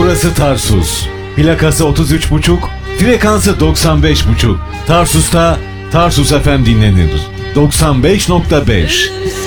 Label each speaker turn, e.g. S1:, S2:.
S1: Burası Tarsus. Plakası 33,5, frekansı 95,5. Tarsus'ta Tarsus FM dinlenir. 95,5.